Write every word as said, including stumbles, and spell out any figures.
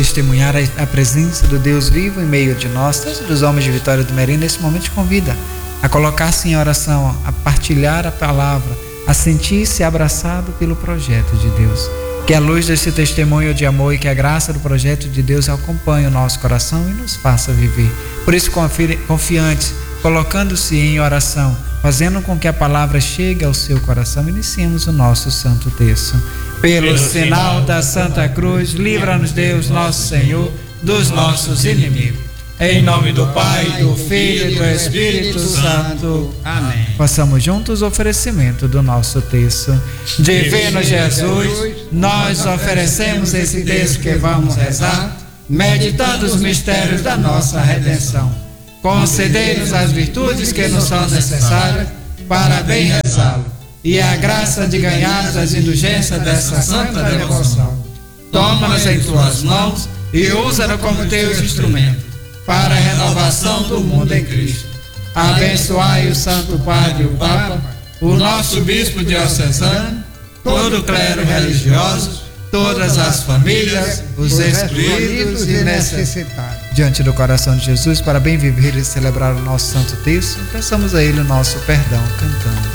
testemunhar a, a presença do Deus vivo em meio de nós, tanto dos homens de Vitória do Merim, nesse momento te convida a colocar-se em oração, a partilhar a palavra, a sentir-se abraçado pelo projeto de Deus. Que a luz desse testemunho de amor e que a graça do projeto de Deus acompanhe o nosso coração e nos faça viver. Por isso, confiantes, colocando-se em oração, fazendo com que a palavra chegue ao seu coração, iniciemos o nosso santo texto. Pelo, Pelo sinal da Santa Cruz, livra-nos Deus, nosso Senhor, dos nossos inimigos. Em nome do Pai, do Filho e do Espírito Santo. Amém. Façamos juntos o oferecimento do nosso texto. Divino Jesus, nós oferecemos esse texto que vamos rezar, meditando os mistérios da nossa redenção. Concedei-nos as virtudes que nos são necessárias para bem rezá-lo e a graça de ganharmos as indulgências dessa santa devoção. Toma-nos em tuas mãos e usa-nos como teus instrumentos para a renovação do mundo em Cristo. Abençoai o Santo Padre, o Papa, o nosso Bispo diocesano, todo o clero religioso, todas as famílias, os excluídos e necessitados. Diante do coração de Jesus, para bem viver e celebrar o nosso santo texto, peçamos a Ele o nosso perdão, cantando.